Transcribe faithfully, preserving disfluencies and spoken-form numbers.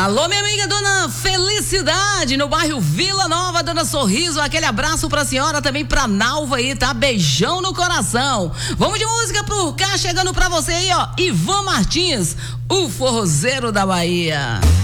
Alô, minha amiga Dona Felicidade, no bairro Vila Nova, Dona Sorriso, aquele abraço pra senhora, também pra Nalva aí, tá? Beijão no coração. Vamos de música por cá, chegando pra você aí, ó, Ivan Martins, o forrozeiro da Bahia.